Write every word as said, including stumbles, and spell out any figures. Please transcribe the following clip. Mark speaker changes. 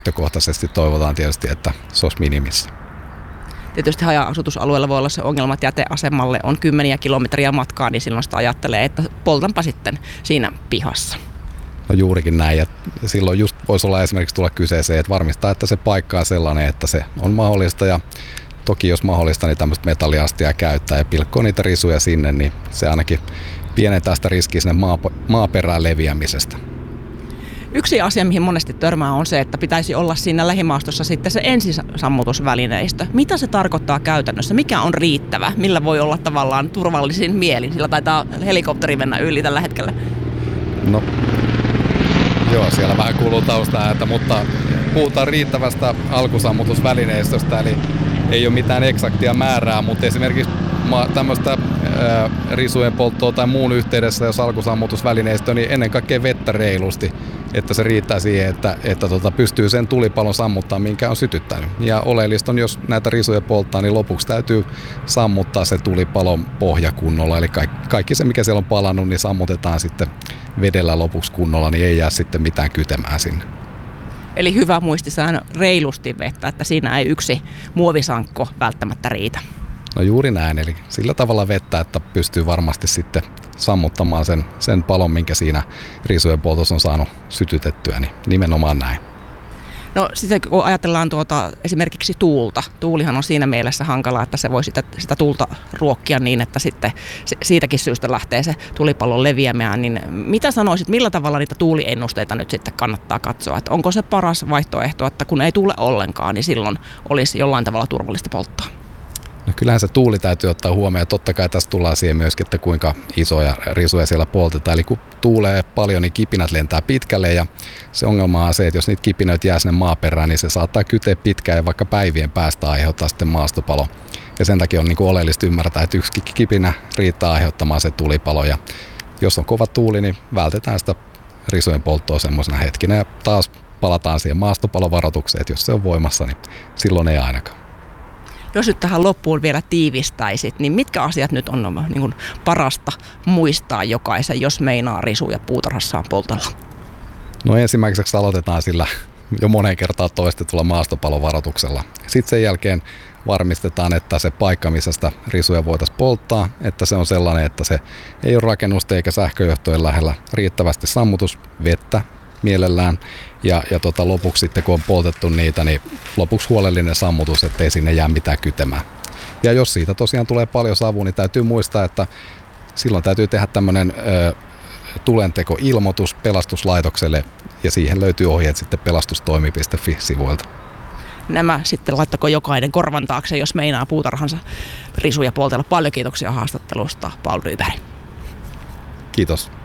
Speaker 1: Lähtökohtaisesti toivotaan tietysti, että se olisi minimissä.
Speaker 2: Tietysti haja-asutusalueella voi olla se ongelma, että jäteasemalle on kymmeniä kilometriä matkaa, niin silloin sitä ajattelee, että poltanpa sitten siinä pihassa.
Speaker 1: No juurikin näin, ja silloin just voisi olla esimerkiksi tulla kyseeseen, että varmistaa, että se paikka on sellainen, että se on mahdollista, ja toki jos mahdollista, niin tämmöistä metalliastia käyttää ja pilkkoo niitä risuja sinne, niin se ainakin pienentää sitä riskiä sinne maaperään leviämisestä.
Speaker 2: Yksi asia, mihin monesti törmää, on se, että pitäisi olla siinä lähimaastossa sitten se ensisammutusvälineistö. Mitä se tarkoittaa käytännössä? Mikä on riittävä? Millä voi olla tavallaan turvallisin mielin? Sillä taitaa helikopteri mennä yli tällä hetkellä.
Speaker 1: No, joo, siellä vähän kuuluu taustaääntä, mutta puhutaan riittävästä alkusammutusvälineistöstä, eli ei ole mitään eksaktia määrää, mutta esimerkiksi tämmöistä ää, risujen polttoa tai muun yhteydessä, jos alkusammutusvälineistö, niin ennen kaikkea vettä reilusti, että se riittää siihen, että, että tota, pystyy sen tulipalon sammuttamaan, minkä on sytyttänyt. Ja oleellista on, jos näitä risuja polttaa, niin lopuksi täytyy sammuttaa se tulipalon pohja kunnolla. Eli kaikki, kaikki se, mikä siellä on palannut, niin sammutetaan sitten vedellä lopuksi kunnolla, niin ei jää sitten mitään kytemään sinne.
Speaker 2: Eli hyvä muistisäännö reilusti vettä, että siinä ei yksi muovisankko välttämättä riitä.
Speaker 1: No juuri näin, eli sillä tavalla vettä, että pystyy varmasti sitten sammuttamaan sen, sen palon, minkä siinä risujen poltossa on saanut sytytettyä, niin nimenomaan näin.
Speaker 2: No sitten kun ajatellaan tuota, esimerkiksi tuulta, tuulihan on siinä mielessä hankala, että se voi sitä, sitä tuulta ruokkia niin, että sitten siitäkin syystä lähtee se tulipallon leviämään, niin mitä sanoisit, millä tavalla niitä tuuliennusteita nyt sitten kannattaa katsoa, että onko se paras vaihtoehto, että kun ei tuule ollenkaan, niin silloin olisi jollain tavalla turvallista polttaa?
Speaker 1: No kyllähän se tuuli täytyy ottaa huomioon. Totta kai tässä tullaan siihen myöskin, että kuinka isoja risuja siellä poltetaan. Eli kun tuulee paljon, niin kipinät lentää pitkälle ja se ongelma on se, että jos niitä kipinöitä jää sinne maaperään, niin se saattaa kyteä pitkään ja vaikka päivien päästä aiheuttaa sitten maastopalo. Ja sen takia on niin kuin oleellista ymmärtää, että yksi kipinä riittää aiheuttamaan se tulipalo. Ja jos on kova tuuli, niin vältetään sitä risujen polttoa semmoisena hetkinä ja taas palataan siihen maastopalovaroitukseen, että jos se on voimassa, niin silloin ei ainakaan.
Speaker 2: Jos nyt tähän loppuun vielä tiivistäisit, niin mitkä asiat nyt on niin kuin parasta muistaa jokaisen, jos meinaa risuja puutarhassaan poltella?
Speaker 1: No ensimmäiseksi aloitetaan sillä jo moneen kertaan toistetulla maastopalovaroituksella. Sitten sen jälkeen varmistetaan, että se paikka, missä sitä risuja voitaisiin polttaa, että se on sellainen, että se ei ole rakennusta eikä sähköjohtojen lähellä, riittävästi sammutusvettä mielellään. Ja, ja tota, lopuksi sitten kun on poltettu niitä, niin lopuksi huolellinen sammutus, ettei sinne jää mitään kytemään. Ja jos siitä tosiaan tulee paljon savua, niin täytyy muistaa, että silloin täytyy tehdä tämmöinen ö, tulentekoilmoitus pelastuslaitokselle ja siihen löytyy ohjeet sitten pelastustoimi piste fi-sivuilta.
Speaker 2: Nämä sitten laittako jokainen korvan taakse, jos meinaa puutarhansa risuja poltella. Paljon kiitoksia haastattelusta, Paul Ryberg.
Speaker 1: Kiitos.